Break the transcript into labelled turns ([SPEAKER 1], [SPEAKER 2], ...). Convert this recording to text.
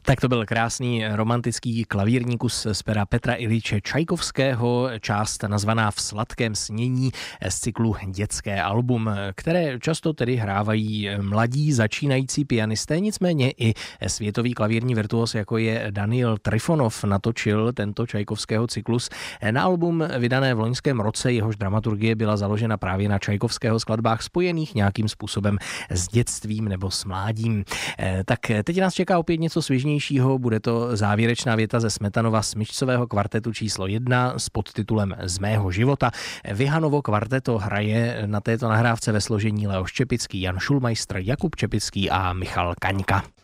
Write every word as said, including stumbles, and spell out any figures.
[SPEAKER 1] Tak to byl krásný romantický klavírní kus z pera Petra Iljiče Čajkovského, část nazvaná V sladkém snění z cyklu Dětské album, které často tedy hrávají mladí začínající pianisté, nicméně i světový klavírní virtuos, jako je Daniel Trifonov, natočil tento Čajkovského cyklus na album vydané v loňském roce, jehož dramaturgie byla založena právě na Čajkovského skladbách spojených nějakým způsobem s dětstvím nebo s mládím. Tak teď nás čeká opět něco svěžnějšího. Bude to závěrečná věta ze Smetanova smyčcového kvartetu číslo jedna s podtitulem Z mého života. Vihanovo kvarteto hraje na této nahrávce ve složení Leoš Čepický, Jan Šulmeister, Jakub Čepický a Michal Kaňka.